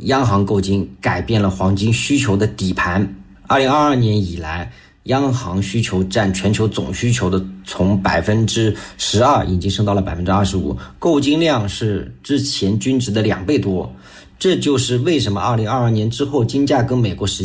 央行购金改变了黄金需求的底盘。2022年以来，央行需求占全球总需求的从 12% 已经升到了 25%， 购金量是之前均值的2倍多。这就是为什么2022年之后金价跟美国